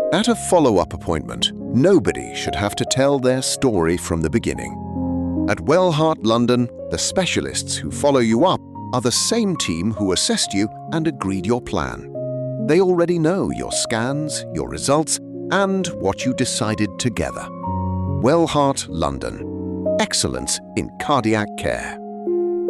At a follow-up appointment, nobody should have to tell their story from the beginning. At Wellheart London, the specialists who follow you up are the same team who assessed you and agreed your plan. They already know your scans, your results, and what you decided together. Wellheart London. Excellence in cardiac care.